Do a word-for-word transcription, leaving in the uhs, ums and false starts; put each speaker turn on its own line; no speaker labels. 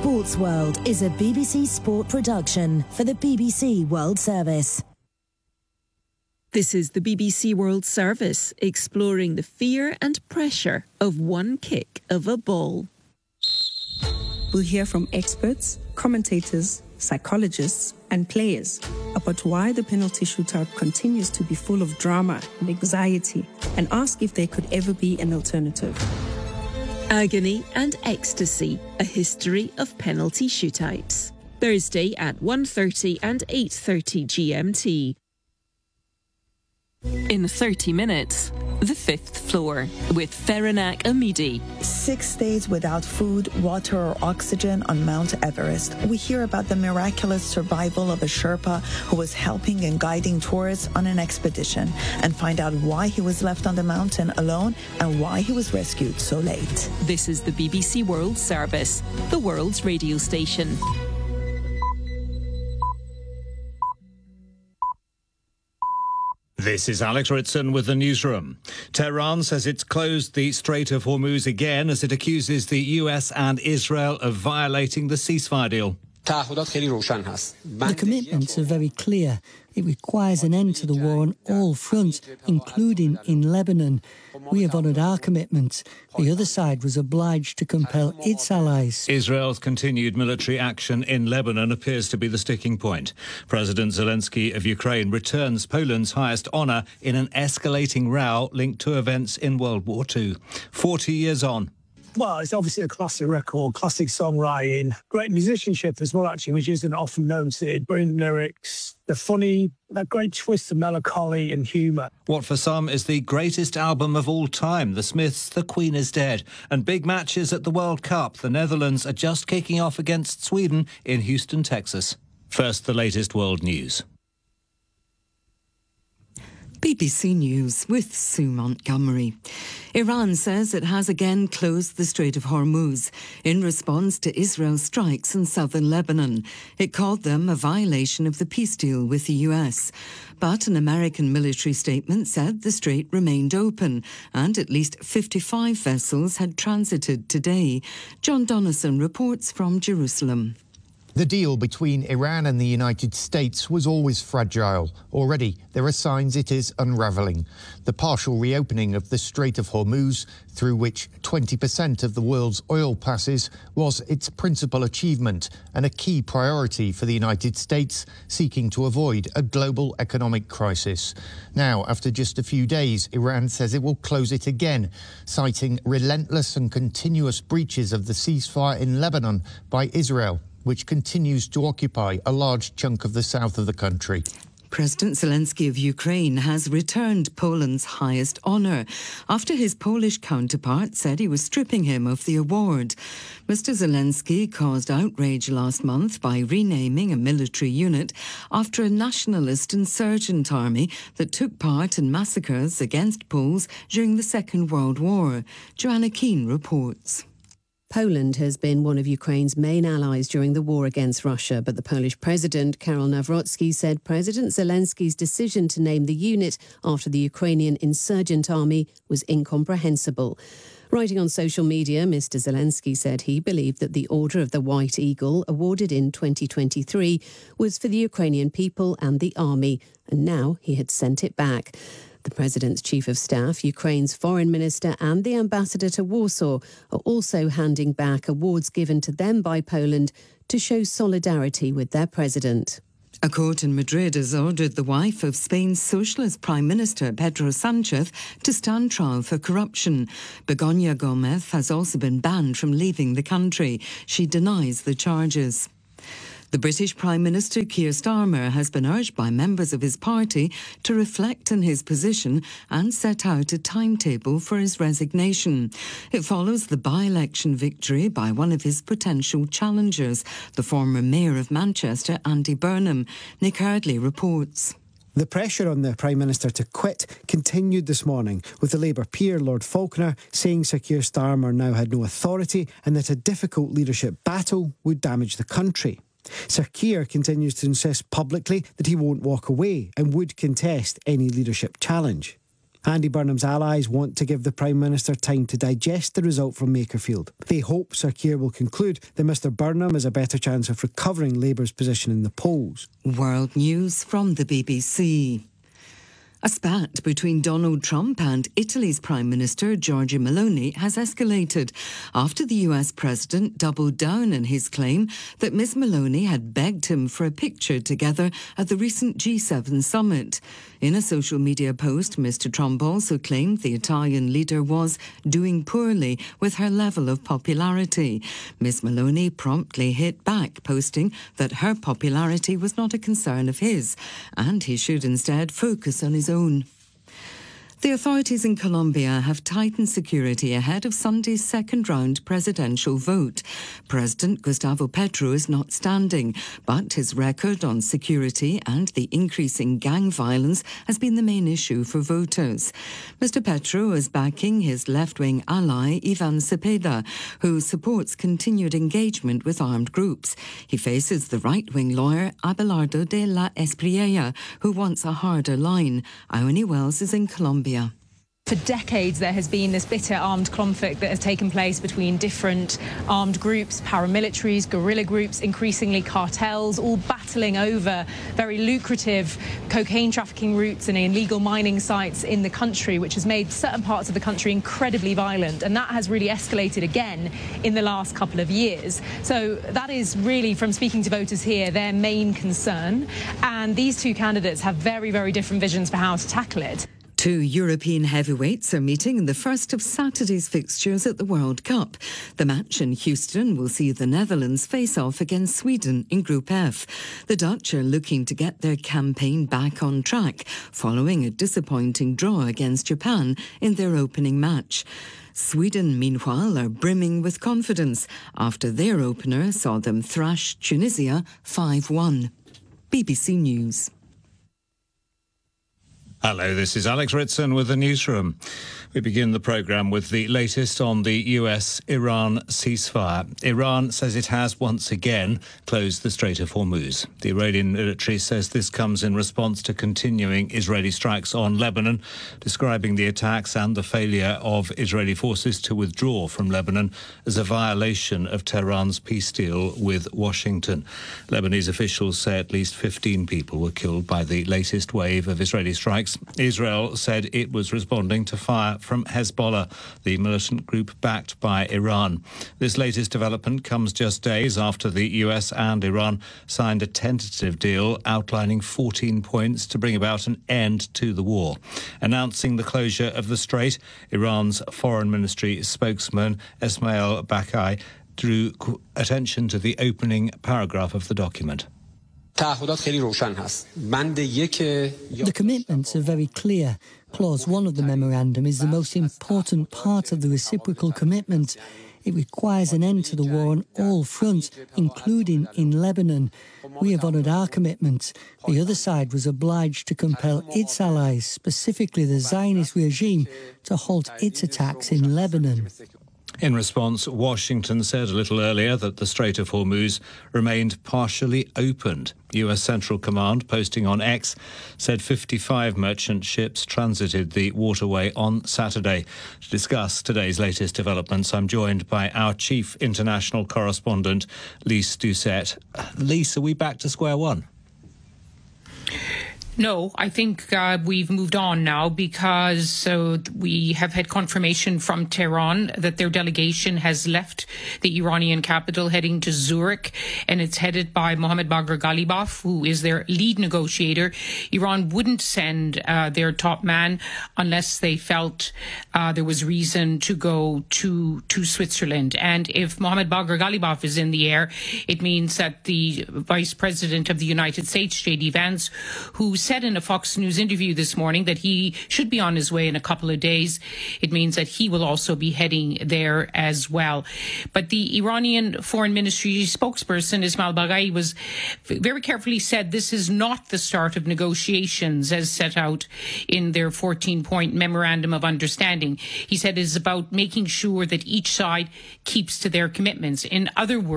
Sports World is a B B C Sport production for the B B C World Service.
This is the B B C World Service, exploring the fear and pressure of one kick of a ball.
We'll hear from experts, commentators, psychologists and players about why the penalty shootout continues to be full of drama and anxiety, and ask if there could ever be an alternative.
Agony and Ecstasy, a history of penalty shootouts. Thursday at one thirty and eight thirty G M T. In thirty minutes, the fifth floor with Feranak Amidi.
Six days without food, water or oxygen on Mount Everest. We hear about the miraculous survival of a Sherpa who was helping and guiding tourists on an expedition, and find out why he was left on the mountain alone and why he was rescued so late.
This is the B B C World Service, the world's radio station.
This is Alex Ritson with the newsroom. Tehran says it's closed the Strait of Hormuz again as it accuses the U S and Israel of violating the ceasefire deal.
The commitments are very clear. It requires an end to the war on all fronts, including in Lebanon. We have honoured our commitments. The other side was obliged to compel its allies.
Israel's continued military action in Lebanon appears to be the sticking point. President Zelensky of Ukraine returns Poland's highest honour in an escalating row linked to events in World War Two. Forty years on.
Well, it's obviously a classic record, classic songwriting, great musicianship as well, actually, which isn't often known to it. Brilliant lyrics, the funny, that great twist of melancholy and humour.
What for some is the greatest album of all time, The Smiths' The Queen is Dead. And big matches at the World Cup. The Netherlands are just kicking off against Sweden in Houston, Texas. First, the latest world news.
B B C News with Sue Montgomery. Iran says it has again closed the Strait of Hormuz in response to Israel's strikes in southern Lebanon. It called them a violation of the peace deal with the U S. But an American military statement said the strait remained open and at least fifty-five vessels had transited today. John Donnison reports from Jerusalem.
The deal between Iran and the United States was always fragile. Already, there are signs it is unravelling. The partial reopening of the Strait of Hormuz, through which twenty percent of the world's oil passes, was its principal achievement and a key priority for the United States, seeking to avoid a global economic crisis. Now, after just a few days, Iran says it will close it again, citing relentless and continuous breaches of the ceasefire in Lebanon by Israel, which continues to occupy a large chunk of the south of the country.
President Zelensky of Ukraine has returned Poland's highest honour after his Polish counterpart said he was stripping him of the award. Mister Zelensky caused outrage last month by renaming a military unit after a nationalist insurgent army that took part in massacres against Poles during the Second World War. Joanna Keane reports.
Poland has been one of Ukraine's main allies during the war against Russia, but the Polish president, Karol Nawrocki, said President Zelensky's decision to name the unit after the Ukrainian insurgent army was incomprehensible. Writing on social media, Mister Zelensky said he believed that the Order of the White Eagle, awarded in twenty twenty-three, was for the Ukrainian people and the army, and now he had sent it back. The President's Chief of Staff, Ukraine's Foreign Minister and the Ambassador to Warsaw are also handing back awards given to them by Poland to show solidarity with their President.
A court in Madrid has ordered the wife of Spain's Socialist Prime Minister, Pedro Sánchez, to stand trial for corruption. Begoña Gómez has also been banned from leaving the country. She denies the charges. The British Prime Minister Keir Starmer has been urged by members of his party to reflect on his position and set out a timetable for his resignation. It follows the by-election victory by one of his potential challengers, the former Mayor of Manchester, Andy Burnham. Nick Hardley reports.
The pressure on the Prime Minister to quit continued this morning, with the Labour peer, Lord Falconer, saying Sir Keir Starmer now had no authority and that a difficult leadership battle would damage the country. Sir Keir continues to insist publicly that he won't walk away and would contest any leadership challenge. Andy Burnham's allies want to give the Prime Minister time to digest the result from Makerfield. They hope Sir Keir will conclude that Mr Burnham has a better chance of recovering Labour's position in the polls.
World news from the B B C. A spat between Donald Trump and Italy's Prime Minister Giorgia Meloni has escalated after the U S President doubled down on his claim that Miz Meloni had begged him for a picture together at the recent G seven summit. In a social media post, Mister Trump also claimed the Italian leader was doing poorly with her level of popularity. Miz Meloni promptly hit back, posting that her popularity was not a concern of his and he should instead focus on his own. The authorities in Colombia have tightened security ahead of Sunday's second-round presidential vote. President Gustavo Petro is not standing, but his record on security and the increasing gang violence has been the main issue for voters. Mister Petro is backing his left-wing ally Ivan Cepeda, who supports continued engagement with armed groups. He faces the right-wing lawyer Abelardo de la Espriella, who wants a harder line. Ione Wells is in Colombia.
For decades, there has been this bitter armed conflict that has taken place between different armed groups, paramilitaries, guerrilla groups, increasingly cartels, all battling over very lucrative cocaine trafficking routes and illegal mining sites in the country, which has made certain parts of the country incredibly violent. And that has really escalated again in the last couple of years. So that is really, from speaking to voters here, their main concern. And these two candidates have very, very different visions for how to tackle it.
Two European heavyweights are meeting in the first of Saturday's fixtures at the World Cup. The match in Houston will see the Netherlands face off against Sweden in Group F. The Dutch are looking to get their campaign back on track following a disappointing draw against Japan in their opening match. Sweden, meanwhile, are brimming with confidence after their opener saw them thrash Tunisia five one. B B C News.
Hello, this is Alex Ritson with the Newsroom. We begin the programme with the latest on the U S-Iran ceasefire. Iran says it has once again closed the Strait of Hormuz. The Iranian military says this comes in response to continuing Israeli strikes on Lebanon, describing the attacks and the failure of Israeli forces to withdraw from Lebanon as a violation of Tehran's peace deal with Washington. Lebanese officials say at least fifteen people were killed by the latest wave of Israeli strikes. Israel said it was responding to fire from Hezbollah, the militant group backed by Iran. This latest development comes just days after the U S and Iran signed a tentative deal outlining fourteen points to bring about an end to the war. Announcing the closure of the strait, Iran's Foreign Ministry spokesman Esmail Bakai drew attention to the opening paragraph of the document.
The commitments are very clear. Clause one of the memorandum is the most important part of the reciprocal commitment. It requires an end to the war on all fronts, including in Lebanon. We have honoured our commitment. The other side was obliged to compel its allies, specifically the Zionist regime, to halt its attacks in Lebanon.
In response, Washington said a little earlier that the Strait of Hormuz remained partially opened. U S Central Command, posting on X, said fifty-five merchant ships transited the waterway on Saturday. To discuss today's latest developments, I'm joined by our chief international correspondent, Lise Doucet. Lise, are we back to square one?
No, I think uh, we've moved on now because uh, we have had confirmation from Tehran that their delegation has left the Iranian capital heading to Zurich, and it's headed by Mohammad Bagher Ghalibaf, who is their lead negotiator. Iran wouldn't send uh, their top man unless they felt uh, there was reason to go to, to Switzerland. And if Mohammad Bagher Ghalibaf is in the air, it means that the Vice President of the United States, J D Vance, who said in a Fox News interview this morning that he should be on his way in a couple of days. It means that he will also be heading there as well. But the Iranian Foreign Ministry spokesperson, Ismail Baghai, was very carefully said this is not the start of negotiations as set out in their fourteen-point memorandum of understanding. He said it is about making sure that each side keeps to their commitments. In other words,